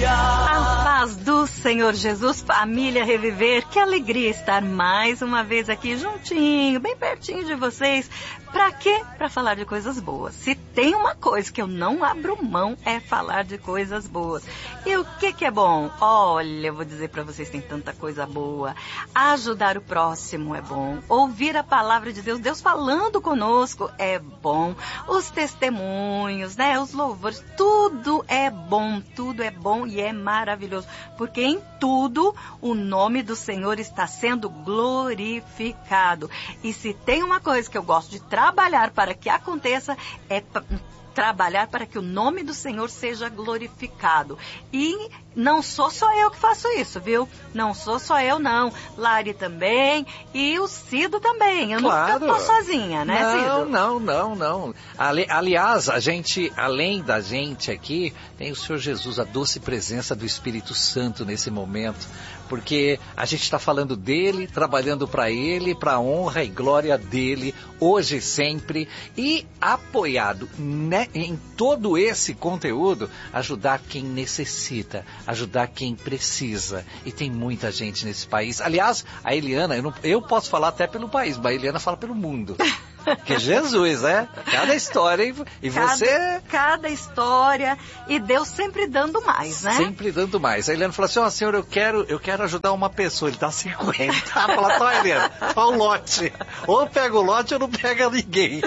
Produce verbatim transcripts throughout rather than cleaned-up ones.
A paz do Senhor Jesus, família Reviver, que alegria estar mais uma vez aqui juntinho, bem pertinho de vocês. Pra quê? Pra falar de coisas boas. Se tem uma coisa que eu não abro mão é falar de coisas boas. E o que que é bom? Olha, eu vou dizer pra vocês, tem tanta coisa boa. Ajudar o próximo é bom. Ouvir a palavra de Deus, Deus falando conosco é bom. Os testemunhos, né? Os louvores, tudo é bom, tudo é bom e é maravilhoso. Porque em tudo o nome do Senhor está sendo glorificado. E se tem uma coisa que eu gosto de trabalhar para que aconteça, é trabalhar para que o nome do Senhor seja glorificado. E não sou só eu que faço isso, viu? Não sou só eu, não. Lari também e o Cido também. Eu claro. Não estou sozinha, né, não, Cido? Não, não, não. Ali, aliás, a gente, além da gente aqui, tem o Senhor Jesus, a doce presença do Espírito Santo nesse momento. Porque a gente está falando dele, trabalhando para ele, para a honra e glória dele, hoje e sempre. E apoiado, né, em todo esse conteúdo, ajudar quem necessita, ajudar quem precisa. E tem muita gente nesse país. Aliás, a Eliana, eu, não, eu posso falar até pelo país, mas a Eliana fala pelo mundo. Que Jesus, né? Cada história, e você... Cada, cada história, e Deus sempre dando mais, né? Sempre dando mais. A Eliana falou assim, ó, oh, senhor, eu quero, eu quero ajudar uma pessoa, ele dá cinquenta. Fala, tá, Eliana, só o lote. Ou pega o lote ou não pega ninguém.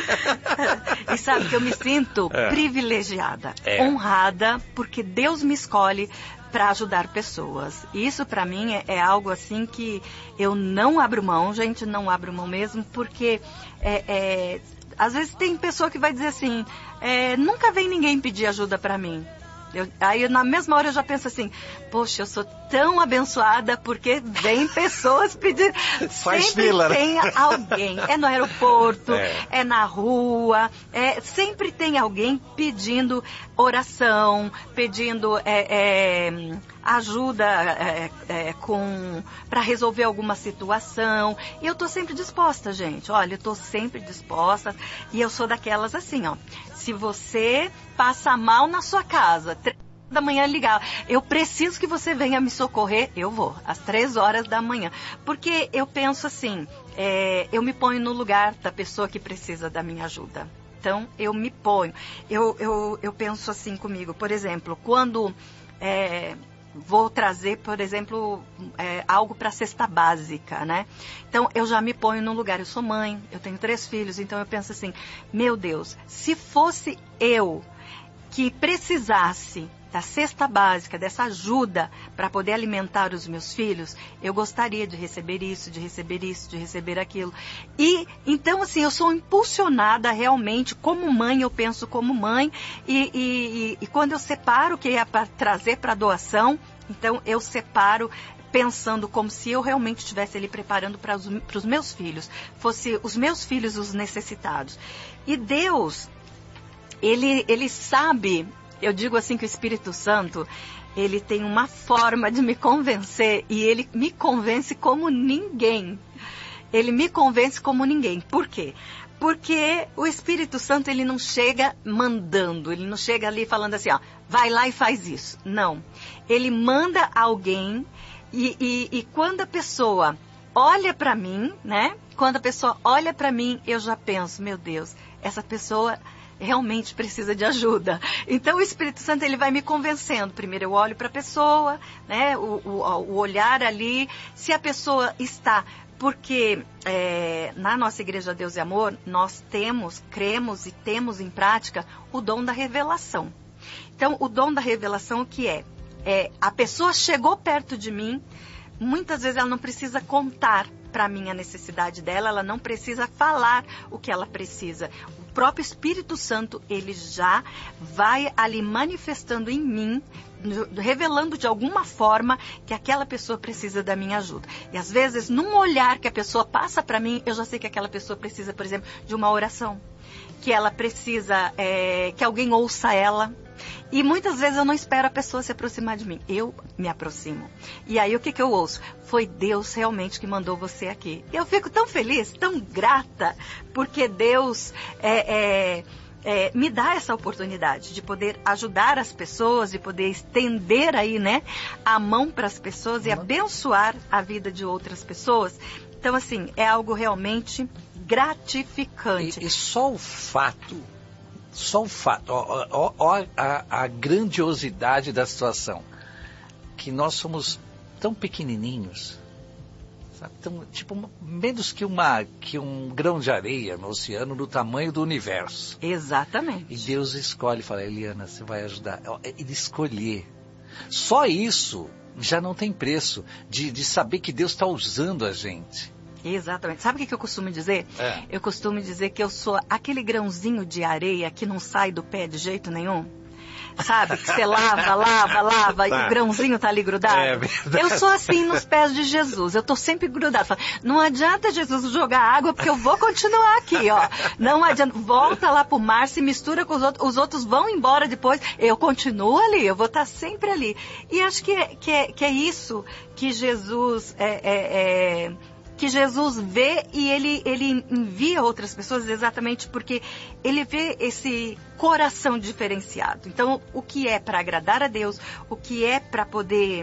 E sabe que eu me sinto é. privilegiada, é. honrada, porque Deus me escolhe para ajudar pessoas. Isso para mim é, é algo assim que eu não abro mão, gente, não abro mão mesmo, porque é, é, às vezes tem pessoa que vai dizer assim, é, nunca vem ninguém pedir ajuda para mim. Eu, aí na mesma hora eu já penso assim, poxa, eu sou tão abençoada porque vem pessoas pedir. Faz sempre fila, né? tem alguém, é no aeroporto, é. é na rua, é, sempre tem alguém pedindo oração, pedindo é, é, ajuda é, é, com para resolver alguma situação. E eu tô sempre disposta, gente. Olha, eu tô sempre disposta e eu sou daquelas assim, ó. Se você passa mal na sua casa, três da manhã ligar, eu preciso que você venha me socorrer, eu vou, às três horas da manhã. Porque eu penso assim, é, eu me ponho no lugar da pessoa que precisa da minha ajuda. Então, eu me ponho. Eu, eu, eu penso assim comigo, por exemplo, quando é, vou trazer, por exemplo, é, algo para a cesta básica, né? Então, eu já me ponho no lugar. Eu sou mãe, eu tenho três filhos, então eu penso assim, meu Deus, se fosse eu que precisasse da cesta básica, dessa ajuda para poder alimentar os meus filhos, eu gostaria de receber isso, de receber isso, de receber aquilo. E, então, assim, eu sou impulsionada realmente, como mãe, eu penso como mãe, e, e, e quando eu separo o que é para trazer para doação, então eu separo pensando como se eu realmente estivesse ali preparando para os, para os meus filhos, fosse os meus filhos os necessitados. E Deus, ele, ele sabe... Eu digo assim que o Espírito Santo, ele tem uma forma de me convencer e ele me convence como ninguém. Ele me convence como ninguém. Por quê? Porque o Espírito Santo, ele não chega mandando, ele não chega ali falando assim, ó, vai lá e faz isso. Não. Ele manda alguém e, e, e quando a pessoa olha para mim, né? Quando a pessoa olha para mim, eu já penso, meu Deus, essa pessoa... realmente precisa de ajuda. Então o Espírito Santo, ele vai me convencendo. Primeiro eu olho para a pessoa, né? O, o, o olhar ali, se a pessoa está... Porque é, na nossa Igreja Deus e Amor, nós temos, cremos e temos em prática o dom da revelação. Então o dom da revelação, o que é? É, a pessoa chegou perto de mim, muitas vezes ela não precisa contar para mim a necessidade dela, ela não precisa falar o que ela precisa. O próprio Espírito Santo, ele já vai ali manifestando em mim, revelando de alguma forma que aquela pessoa precisa da minha ajuda. E às vezes, num olhar que a pessoa passa para mim, eu já sei que aquela pessoa precisa, por exemplo, de uma oração. Que ela precisa, é, que alguém ouça ela. E muitas vezes eu não espero a pessoa se aproximar de mim. Eu me aproximo. E aí o que, que eu ouço? Foi Deus realmente que mandou você aqui. Eu fico tão feliz, tão grata, porque Deus é, é, é, me dá essa oportunidade de poder ajudar as pessoas, de poder estender aí, né, a mão para as pessoas e abençoar a vida de outras pessoas. Então, assim, é algo realmente gratificante. E, e só o fato, só o fato, ó, ó, ó, a, a grandiosidade da situação, que nós somos tão pequenininhos, sabe? Tão, tipo, menos que, uma, que um grão de areia no oceano, no tamanho do universo. Exatamente. E Deus escolhe, fala, Eliana, você vai ajudar. Ele escolher. Só isso já não tem preço, de, de saber que Deus está usando a gente. Exatamente. Sabe o que eu costumo dizer? É. Eu costumo dizer que eu sou aquele grãozinho de areia que não sai do pé de jeito nenhum. Sabe? Que você lava, lava, lava, tá. E o grãozinho tá ali grudado. É verdade. Eu sou assim nos pés de Jesus. Eu tô sempre grudado. Não adianta Jesus jogar água, porque eu vou continuar aqui, ó. Não adianta. Volta lá pro mar, se mistura com os outros. Os outros vão embora depois. Eu continuo ali. Eu vou estar sempre ali. E acho que é, que é, que é isso que Jesus é, é, é que Jesus vê e ele, ele envia outras pessoas exatamente porque ele vê esse coração diferenciado. Então, o que é para agradar a Deus, o que é para poder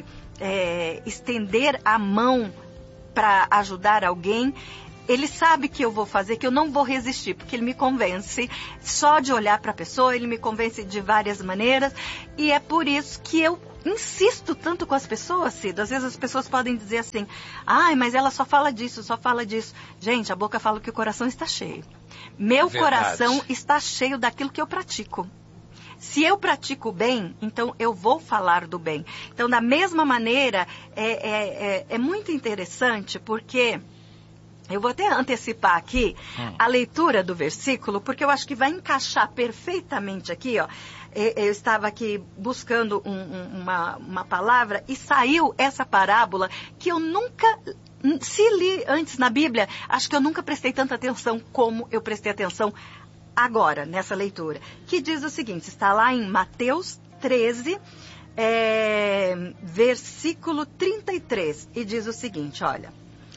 é, estender a mão para ajudar alguém, ele sabe que eu vou fazer, que eu não vou resistir, porque ele me convence só de olhar para a pessoa, ele me convence de várias maneiras, e é por isso que eu insisto tanto com as pessoas, Cido. Às vezes as pessoas podem dizer assim, ai, mas ela só fala disso, só fala disso. Gente, a boca fala que o coração está cheio. Meu Verdade. Coração está cheio daquilo que eu pratico. Se eu pratico bem, então eu vou falar do bem. Então, da mesma maneira, é, é, é, é muito interessante, porque eu vou até antecipar aqui hum. a leitura do versículo, porque eu acho que vai encaixar perfeitamente aqui, ó. Eu estava aqui buscando um, um, uma, uma palavra e saiu essa parábola que eu nunca, se li antes na Bíblia, acho que eu nunca prestei tanta atenção como eu prestei atenção agora, nessa leitura. Que diz o seguinte, está lá em Mateus treze, é, versículo trinta e três, e diz o seguinte, olha,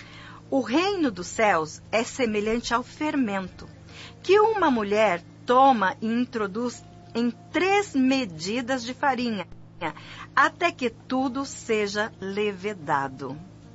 o reino dos céus é semelhante ao fermento, que uma mulher toma e introduz em três medidas de farinha, até que tudo seja levedado.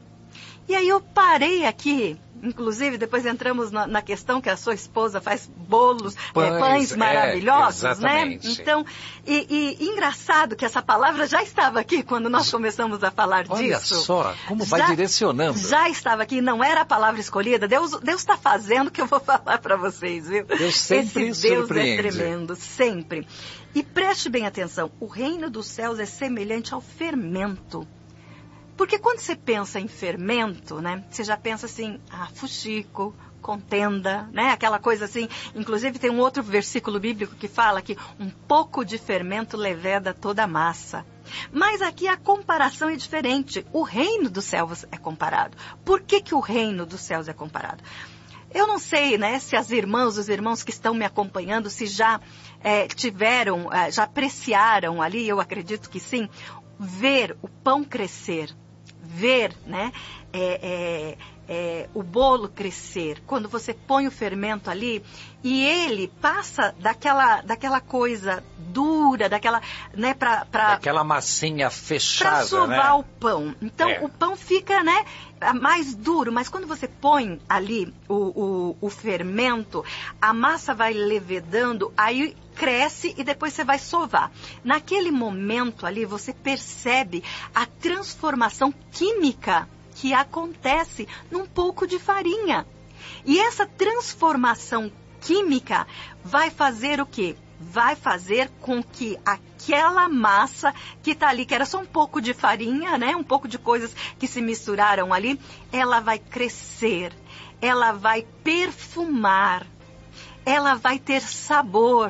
E aí eu parei aqui, inclusive depois entramos na, na questão que a sua esposa faz bolos, pães, é, pães maravilhosos, é, né? Então, e, e engraçado que essa palavra já estava aqui quando nós começamos a falar Olha disso. Olha só, como vai já, direcionando. Já estava aqui, não era a palavra escolhida, Deus está fazendo o que eu vou falar para vocês, viu? Deus sempre Esse Deus surpreende. É tremendo, sempre. E preste bem atenção, o reino dos céus é semelhante ao fermento. Porque quando você pensa em fermento, né, você já pensa assim, ah, fuxico, contenda, né, aquela coisa assim. Inclusive tem um outro versículo bíblico que fala que um pouco de fermento leveda toda a massa. Mas aqui a comparação é diferente. O reino dos céus é comparado. Por que que o reino dos céus é comparado? Eu não sei, né, se as irmãs, os irmãos que estão me acompanhando, se já é, tiveram, é, já apreciaram ali, eu acredito que sim, ver o pão crescer. Ver, né, é, é, é, o bolo crescer, quando você põe o fermento ali e ele passa daquela, daquela coisa dura, daquela, né, pra, pra, daquela massinha fechada, pra sovar, né, o pão. Então, é. o pão fica, né, mais duro, mas quando você põe ali o, o, o fermento, a massa vai levedando, aí cresce e depois você vai sovar. Naquele momento ali, você percebe a transformação química que acontece num pouco de farinha. E essa transformação química vai fazer o quê? Vai fazer com que aquela massa que está ali, que era só um pouco de farinha, né? Um pouco de coisas que se misturaram ali, ela vai crescer, ela vai perfumar, ela vai ter sabor.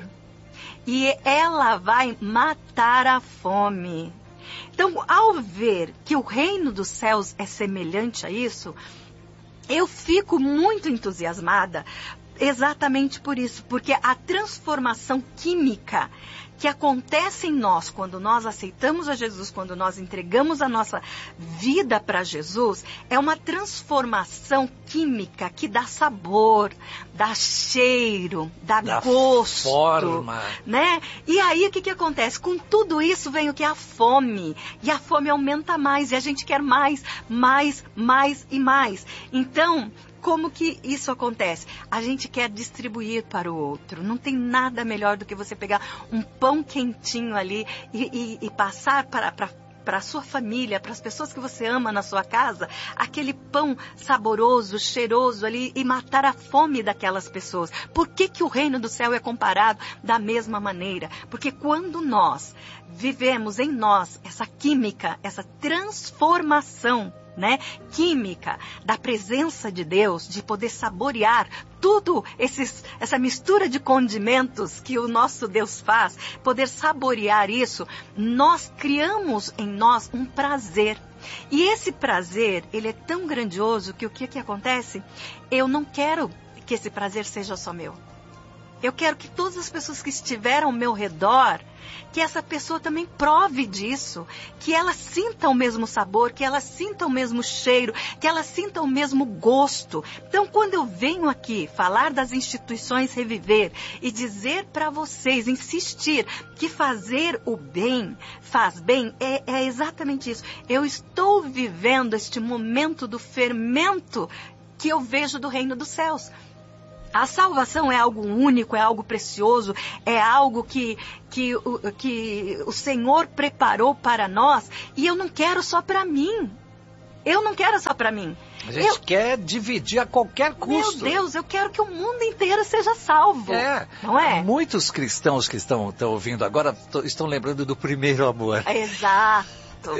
E ela vai matar a fome. Então, ao ver que o reino dos céus é semelhante a isso, eu fico muito entusiasmada, exatamente por isso, porque a transformação química que acontece em nós quando nós aceitamos a Jesus, quando nós entregamos a nossa vida para Jesus, é uma transformação química que dá sabor, dá cheiro, dá, dá gosto, forma, né? E aí o que que acontece? Com tudo isso vem o que? A fome. E a fome aumenta mais, e a gente quer mais, mais, mais e mais. Então, como que isso acontece? A gente quer distribuir para o outro. Não tem nada melhor do que você pegar um pão quentinho ali e, e, e passar para, para, para a sua família, para as pessoas que você ama na sua casa, aquele pão saboroso, cheiroso ali e matar a fome daquelas pessoas. Por que que o reino do céu é comparado da mesma maneira? Porque quando nós vivemos em nós essa química, essa transformação, né, química da presença de Deus, de poder saborear tudo esses, essa mistura de condimentos que o nosso Deus faz, poder saborear isso, nós criamos em nós um prazer. E esse prazer, ele é tão grandioso que o que que acontece? Eu não quero que esse prazer seja só meu. Eu quero que todas as pessoas que estiveram ao meu redor, que essa pessoa também prove disso, que ela sinta o mesmo sabor, que ela sinta o mesmo cheiro, que ela sinta o mesmo gosto. Então, quando eu venho aqui falar das instituições Reviver e dizer para vocês, insistir que fazer o bem faz bem, é, é exatamente isso. Eu estou vivendo este momento do fermento que eu vejo do reino dos céus. A salvação é algo único, é algo precioso, é algo que, que, que o Senhor preparou para nós, e eu não quero só para mim. Eu não quero só para mim. A gente eu, quer dividir a qualquer custo. Meu Deus, eu quero que o mundo inteiro seja salvo. É, não é? Muitos cristãos que estão, estão ouvindo agora estão lembrando do primeiro amor. Exato.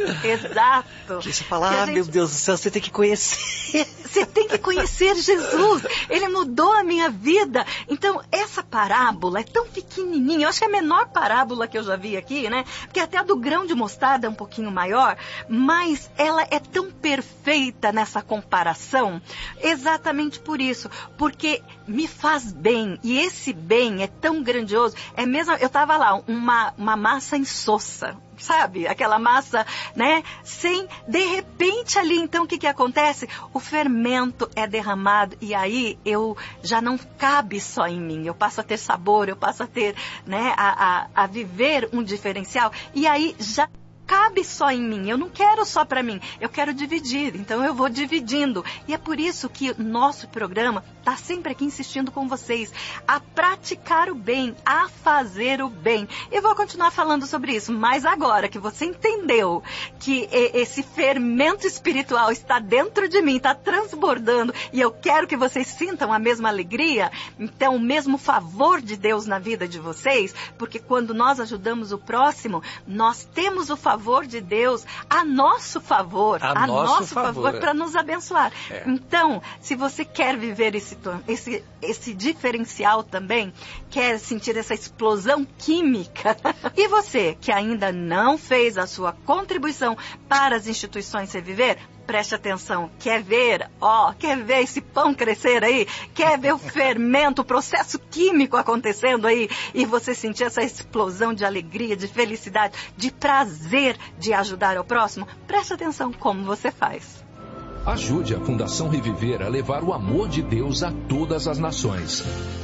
Exato. Que você fala, ah, gente... meu Deus do céu, você tem que conhecer. Você tem que conhecer Jesus. Ele mudou a minha vida. Então, essa parábola é tão pequenininha. Eu acho que é a menor parábola que eu já vi aqui, né? Porque até a do grão de mostarda é um pouquinho maior. Mas ela é tão perfeita nessa comparação. Exatamente por isso. Porque me faz bem. E esse bem é tão grandioso. É mesmo, eu estava lá, uma, uma massa insossa. Sabe? Aquela massa, né? Sem, de repente ali, então, o que que acontece? O fermento é derramado e aí eu já não cabe só em mim. Eu passo a ter sabor, eu passo a ter, né? A, a, a viver um diferencial. E aí já cabe só em mim, eu não quero só para mim, eu quero dividir, então eu vou dividindo. E é por isso que nosso programa está sempre aqui insistindo com vocês a praticar o bem, a fazer o bem. Eu vou continuar falando sobre isso, mas agora que você entendeu que esse fermento espiritual está dentro de mim, está transbordando, e eu quero que vocês sintam a mesma alegria, então o mesmo favor de Deus na vida de vocês, porque quando nós ajudamos o próximo, nós temos o favor favor de Deus a nosso favor, a, a nosso, nosso favor, favor para nos abençoar. É. Então, se você quer viver esse, esse, esse diferencial também, quer sentir essa explosão química, e você que ainda não fez a sua contribuição para as instituições Reviver, preste atenção, quer ver, ó, quer ver esse pão crescer aí? Quer ver o fermento, o processo químico acontecendo aí? E você sentir essa explosão de alegria, de felicidade, de prazer de ajudar ao próximo? Preste atenção como você faz. Ajude a Fundação Reviver a levar o amor de Deus a todas as nações.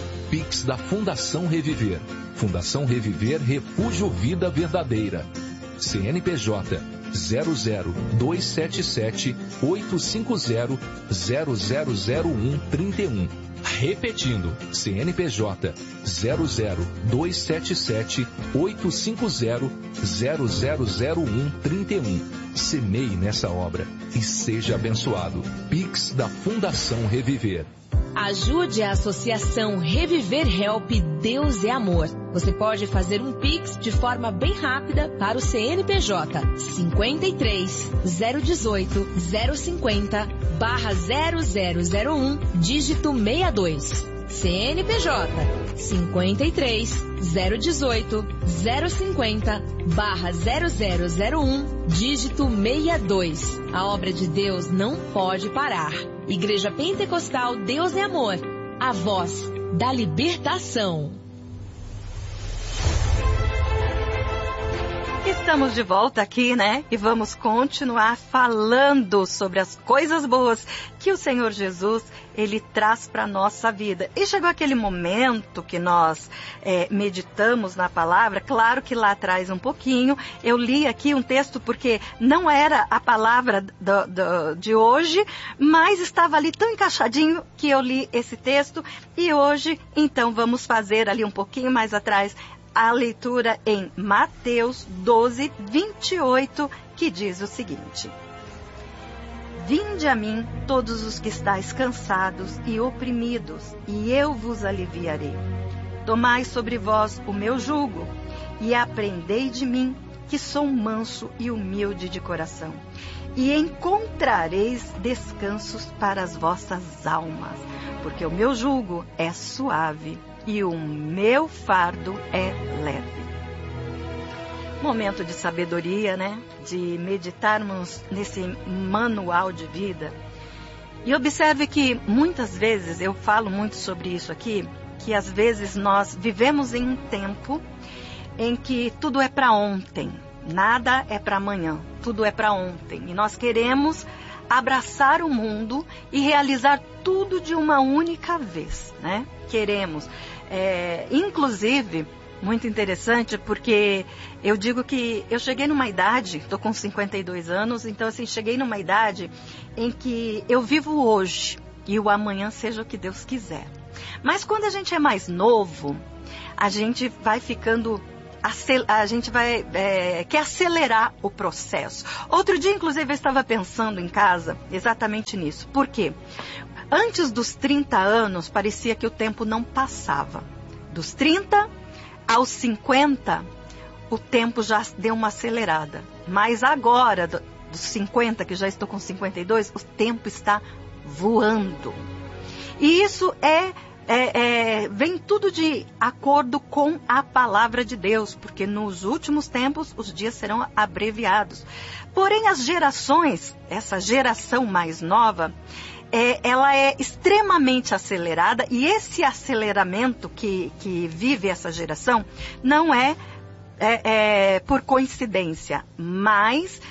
Pix da Fundação Reviver. Fundação Reviver Refúgio Vida Verdadeira. C N P J zero zero dois sete sete oito cinco zero zero zero zero um trinta e um. Repetindo, C N P J zero zero dois sete sete oito cinco zero zero zero zero um trinta e um. Semeie nessa obra e seja abençoado. Pix da Fundação Reviver. Ajude a Associação Reviver Help Deus é Amor. Você pode fazer um Pix de forma bem rápida para o C N P J cinquenta e três, zero dezoito, zero cinquenta, barra zero zero zero um, dígito sessenta e dois. C N P J cinquenta e três, zero dezoito, zero cinquenta, barra zero zero zero um, dígito sessenta e dois. A obra de Deus não pode parar. Igreja Pentecostal Deus é Amor. A voz da libertação. Estamos de volta aqui, né? E vamos continuar falando sobre as coisas boas que o Senhor Jesus, Ele traz para a nossa vida. E chegou aquele momento que nós é, meditamos na palavra. Claro que lá atrás um pouquinho, eu li aqui um texto porque não era a palavra do, do, de hoje, mas estava ali tão encaixadinho que eu li esse texto. E hoje, então, vamos fazer ali um pouquinho mais atrás a leitura em Mateus doze, vinte e oito, que diz o seguinte: Vinde a mim todos os que estáis cansados e oprimidos, e eu vos aliviarei. Tomai sobre vós o meu jugo, e aprendei de mim, que sou manso e humilde de coração, e encontrareis descansos para as vossas almas, porque o meu jugo é suave e o meu fardo é leve. Momento de sabedoria, né? De meditarmos nesse manual de vida. E observe que muitas vezes, eu falo muito sobre isso aqui, que às vezes nós vivemos em um tempo em que tudo é para ontem, nada é para amanhã, tudo é para ontem. E nós queremos abraçar o mundo e realizar tudo de uma única vez, né? Queremos. É, inclusive, muito interessante, porque eu digo que eu cheguei numa idade, estou com cinquenta e dois anos, então assim, cheguei numa idade em que eu vivo hoje e o amanhã seja o que Deus quiser. Mas quando a gente é mais novo, a gente vai ficando, a gente vai, é, quer acelerar o processo. Outro dia, inclusive, eu estava pensando em casa exatamente nisso. Por quê? Antes dos trinta anos, parecia que o tempo não passava. Dos trinta aos cinquenta, o tempo já deu uma acelerada. Mas agora, dos cinquenta, que já estou com cinquenta e dois, o tempo está voando. E isso é, é, é, vem tudo de acordo com a palavra de Deus, porque nos últimos tempos os dias serão abreviados. Porém, as gerações, essa geração mais nova, É, ela é extremamente acelerada, e esse aceleramento que, que vive essa geração não é, é, é por coincidência, mas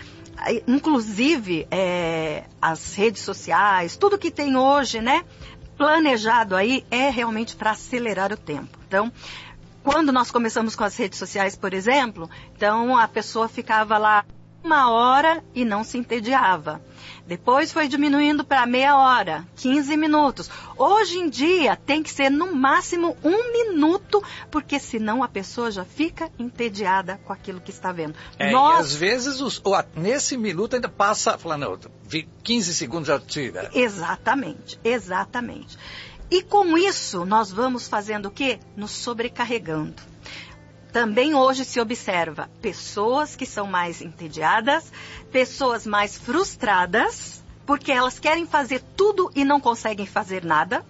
inclusive é, as redes sociais, tudo que tem hoje, né, planejado aí é realmente para acelerar o tempo. Então, quando nós começamos com as redes sociais, por exemplo, então a pessoa ficava lá uma hora e não se entediava. Depois foi diminuindo para meia hora, quinze minutos. Hoje em dia tem que ser no máximo um minuto, porque senão a pessoa já fica entediada com aquilo que está vendo. É, Nós... E às vezes os, nesse minuto ainda passa, falando, quinze segundos já tira. Exatamente, exatamente. E com isso nós vamos fazendo o quê? Nos sobrecarregando. Também hoje se observa pessoas que são mais entediadas, pessoas mais frustradas, porque elas querem fazer tudo e não conseguem fazer nada.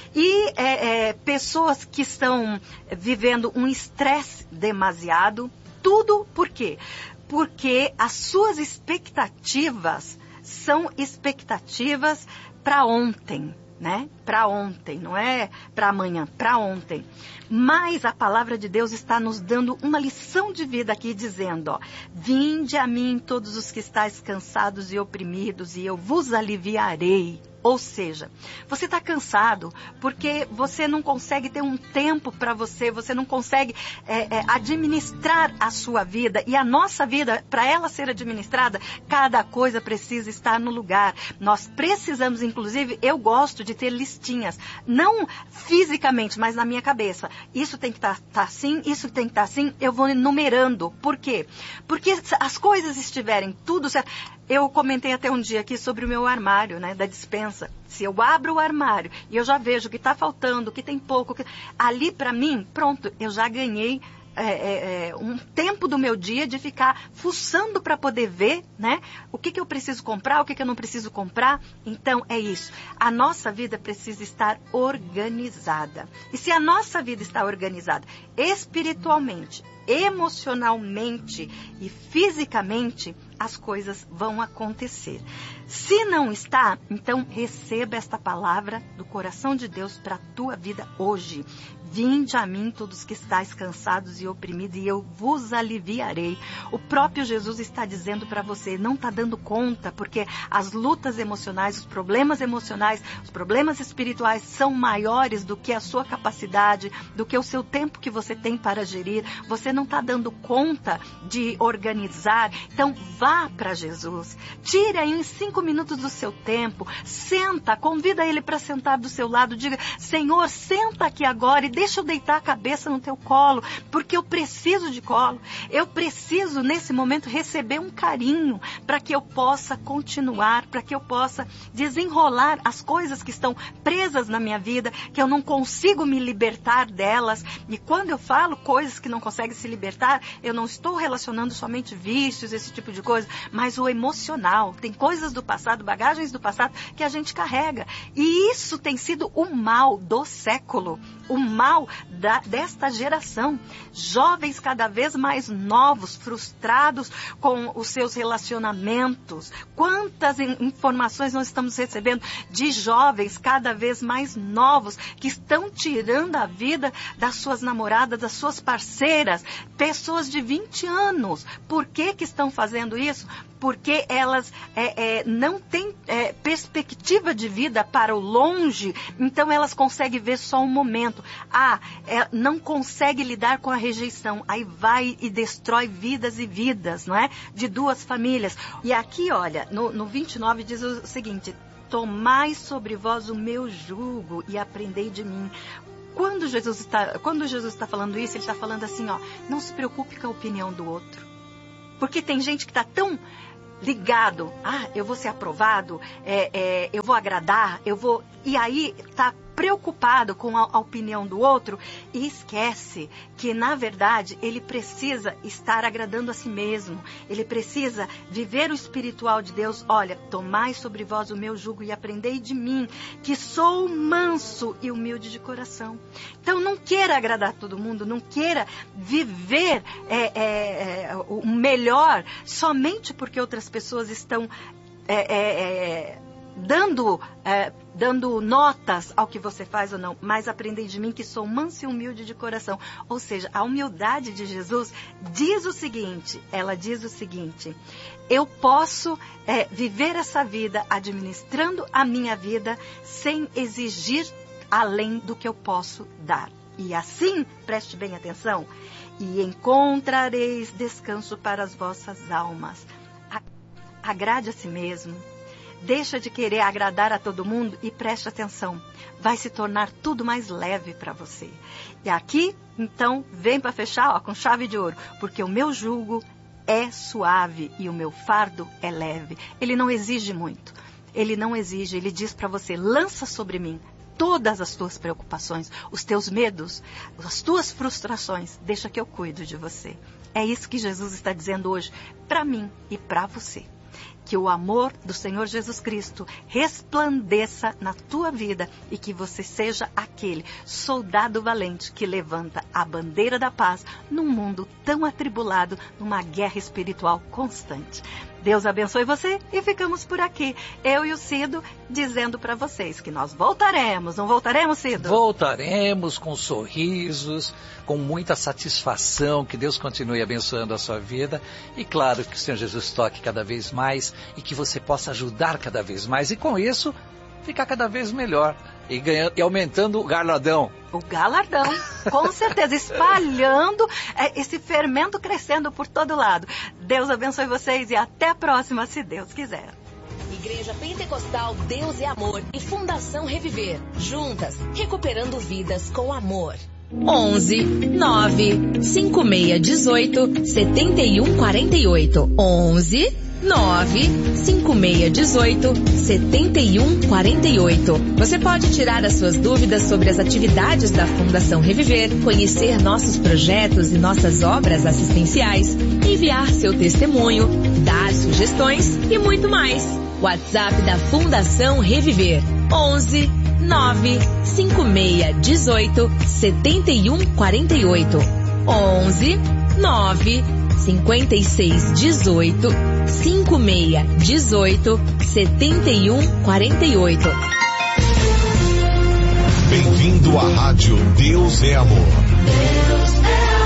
E é, é, pessoas que estão vivendo um estresse demasiado. Tudo por quê? Porque as suas expectativas são expectativas para ontem, né? Para ontem, não é para amanhã, para ontem. Mas a palavra de Deus está nos dando uma lição de vida aqui, dizendo, ó, vinde a mim todos os que estáis cansados e oprimidos, e eu vos aliviarei. Ou seja, você está cansado porque você não consegue ter um tempo para você, você não consegue é, é, administrar a sua vida. E a nossa vida, para ela ser administrada, cada coisa precisa estar no lugar. Nós precisamos, inclusive, eu gosto de ter listinhas, não fisicamente, mas na minha cabeça. Isso tem que estar tá, tá assim, isso tem que estar tá assim, eu vou enumerando. Por quê? Porque se as coisas estiverem tudo certo. Eu comentei até um dia aqui sobre o meu armário, né, da despensa. Se eu abro o armário e eu já vejo o que está faltando, o que tem pouco, que... ali para mim, pronto, eu já ganhei é, é, um tempo do meu dia de ficar fuçando para poder ver, né? O que, que eu preciso comprar, o que, que eu não preciso comprar. Então, é isso. A nossa vida precisa estar organizada. E se a nossa vida está organizada espiritualmente, emocionalmente e fisicamente, as coisas vão acontecer. Se não está, então receba esta palavra do coração de Deus para a tua vida hoje. Vinde a mim todos que estáis cansados e oprimidos e eu vos aliviarei. O próprio Jesus está dizendo para você, não está dando conta, porque as lutas emocionais, os problemas emocionais, os problemas espirituais são maiores do que a sua capacidade, do que o seu tempo que você tem para gerir. Você não está dando conta de organizar, então vá para Jesus. Tire aí uns cinco minutos do seu tempo, senta, convida ele para sentar do seu lado, diga, Senhor, senta aqui agora e deixa eu deitar a cabeça no teu colo, porque eu preciso de colo. Eu preciso, nesse momento, receber um carinho para que eu possa continuar, para que eu possa desenrolar as coisas que estão presas na minha vida, que eu não consigo me libertar delas. E quando eu falo coisas que não conseguem se libertar, eu não estou relacionando somente vícios, esse tipo de coisa, mas o emocional. Tem coisas do passado, bagagens do passado que a gente carrega. E isso tem sido o mal do século, o mal da, desta geração. Jovens cada vez mais novos, frustrados com os seus relacionamentos. Quantas informações nós estamos recebendo de jovens cada vez mais novos que estão tirando a vida das suas namoradas, das suas parceiras, pessoas de vinte anos. Por que que estão fazendo isso? Porque elas é, é, não têm é, perspectiva de vida para o longe, então elas conseguem ver só um momento. Ah, é, não consegue lidar com a rejeição, aí vai e destrói vidas e vidas, não é? De duas famílias. E aqui, olha, no, no vinte e nove diz o seguinte, tomai sobre vós o meu jugo e aprendei de mim. Quando Jesus está, quando Jesus está falando isso, ele está falando assim, ó, não se preocupe com a opinião do outro. Porque tem gente que está tão ligado, ah, eu vou ser aprovado, é, é, eu vou agradar, eu vou... E aí está preocupado com a, a opinião do outro e esquece que, na verdade, ele precisa estar agradando a si mesmo. Ele precisa viver o espiritual de Deus. Olha, tomai sobre vós o meu jugo e aprendei de mim, que sou manso e humilde de coração. Então, não queira agradar todo mundo, não queira viver é, é, é, o melhor somente porque outras pessoas estão... É, é, é, dando, é, dando notas ao que você faz ou não, mas aprendei de mim que sou manso e humilde de coração. Ou seja, a humildade de Jesus diz o seguinte, ela diz o seguinte, eu posso é, viver essa vida administrando a minha vida sem exigir além do que eu posso dar. E assim, preste bem atenção, e encontrareis descanso para as vossas almas. Agrade a si mesmo. Deixa de querer agradar a todo mundo e preste atenção. Vai se tornar tudo mais leve para você. E aqui, então, vem para fechar ó, com chave de ouro. Porque o meu jugo é suave e o meu fardo é leve. Ele não exige muito. Ele não exige. Ele diz para você, lança sobre mim todas as tuas preocupações, os teus medos, as tuas frustrações. Deixa que eu cuido de você. É isso que Jesus está dizendo hoje para mim e para você. Que o amor do Senhor Jesus Cristo resplandeça na tua vida e que você seja aquele soldado valente que levanta a bandeira da paz num mundo tão atribulado, numa guerra espiritual constante. Deus abençoe você e ficamos por aqui. Eu e o Cido dizendo para vocês que nós voltaremos. Não voltaremos, Cido? Voltaremos com sorrisos, com muita satisfação. Que Deus continue abençoando a sua vida. E claro que o Senhor Jesus toque cada vez mais e que você possa ajudar cada vez mais. E com isso, ficar cada vez melhor. E, ganhando, e aumentando o galardão. O galardão, com certeza, espalhando é, esse fermento crescendo por todo lado. Deus abençoe vocês e até a próxima, se Deus quiser. Igreja Pentecostal Deus é Amor e Fundação Reviver. Juntas, recuperando vidas com amor. onze, nove, cinco seis um oito, sete um quatro oito. onze nove cinco seis um oito sete um quatro oito. Você pode tirar as suas dúvidas sobre as atividades da Fundação Reviver, conhecer nossos projetos e nossas obras assistenciais, enviar seu testemunho, dar sugestões e muito mais. WhatsApp da Fundação Reviver onze nove cinco seis um oito sete um quatro oito. onze nove cinco seis um oito cinco seis um oito sete um quatro oito. Bem-vindo à Rádio Deus é Amor. Deus é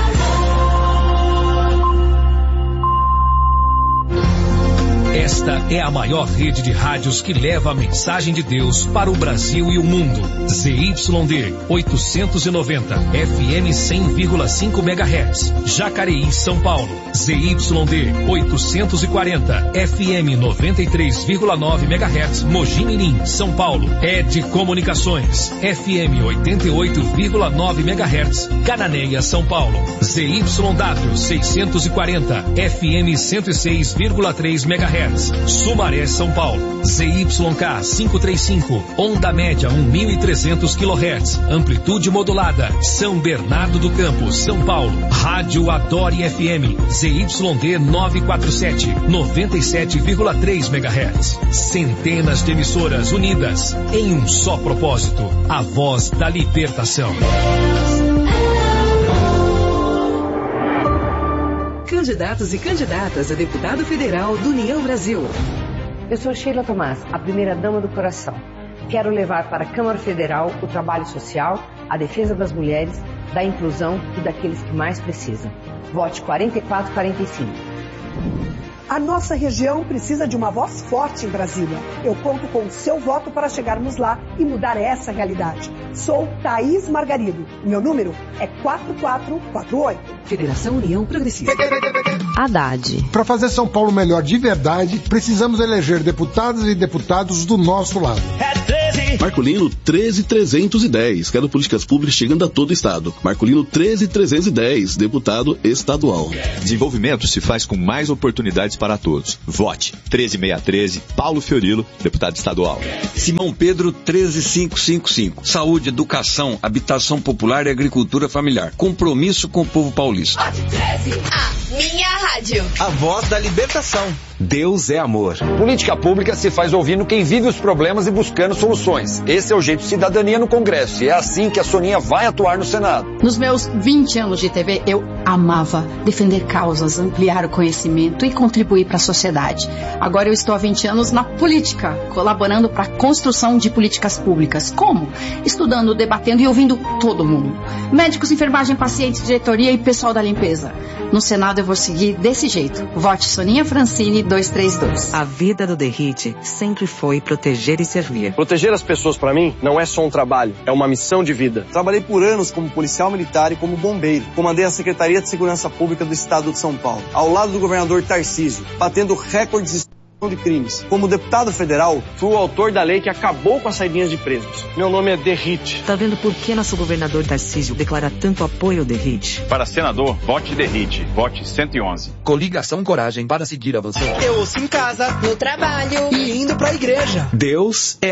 Esta é a maior rede de rádios que leva a mensagem de Deus para o Brasil e o mundo. Z Y D oitocentos e noventa, F M cem vírgula cinco megahertz. Jacareí, São Paulo. Z Y D oitocentos e quarenta, F M noventa e três vírgula nove megahertz. Mogi Mirim, São Paulo. Ed Comunicações, F M oitenta e oito vírgula nove megahertz. Cananéia, São Paulo. Z Y W seiscentos e quarenta, F M cento e seis vírgula três megahertz. Sumaré, São Paulo. Z Y K quinhentos e trinta e cinco, onda média mil e trezentos quilohertz, amplitude modulada. São Bernardo do Campo, São Paulo. Rádio Adore F M, Z Y D novecentos e quarenta e sete, noventa e sete vírgula três megahertz. Centenas de emissoras unidas em um só propósito: a voz da libertação. Candidatos e candidatas a deputado federal do União Brasil. Eu sou Sheila Tomás, a primeira-dama do coração. Quero levar para a Câmara Federal o trabalho social, a defesa das mulheres, da inclusão e daqueles que mais precisam. Vote quarenta e quatro quarenta e cinco. A nossa região precisa de uma voz forte em Brasília. Eu conto com o seu voto para chegarmos lá e mudar essa realidade. Sou Thaís Margarido. Meu número é quatro quatro quatro oito. Federação União Progressista. Haddad. Para fazer São Paulo melhor de verdade, precisamos eleger deputadas e deputados do nosso lado. É treze. Marcolino treze trezentos e dez. Quero políticas públicas chegando a todo o estado. Marcolino treze trezentos e dez, deputado estadual. Desenvolvimento se faz com mais oportunidades para todos. Vote treze seiscentos e treze, Paulo Fiorilo, deputado estadual. Simão Pedro treze mil quinhentos e cinquenta e cinco. Saúde, educação, habitação popular e agricultura familiar. Compromisso com o povo paulista. Vote treze, a minha rádio. A voz da libertação. Deus é amor. Política pública se faz ouvindo quem vive os problemas e buscando soluções. Esse é o jeito de cidadania no Congresso e é assim que a Soninha vai atuar no Senado. Nos meus vinte anos de T V, eu amava defender causas, ampliar o conhecimento e contribuir para a sociedade. Agora eu estou há vinte anos na política, colaborando para a construção de políticas públicas. Como? Estudando, debatendo e ouvindo todo mundo. Médicos, enfermagem, pacientes, diretoria e pessoal da limpeza. No Senado eu vou seguir desse jeito. Vote Soninha Francini duzentos e trinta e dois. A vida do Derrite sempre foi proteger e servir. Proteger as pessoas para mim não é só um trabalho, é uma missão de vida. Trabalhei por anos como policial militar e como bombeiro. Comandei a Secretaria de Segurança Pública do Estado de São Paulo, ao lado do governador Tarcísio, batendo recordes de crimes. Como deputado federal, fui o autor da lei que acabou com as saidinhas de presos. Meu nome é Derrite. Tá vendo por que nosso governador Tarcísio declara tanto apoio ao Derrite? Para senador, vote Derrite. Vote cento e onze. Coligação Coragem para seguir avançando. Eu ouço em casa, no trabalho e indo pra igreja. Deus é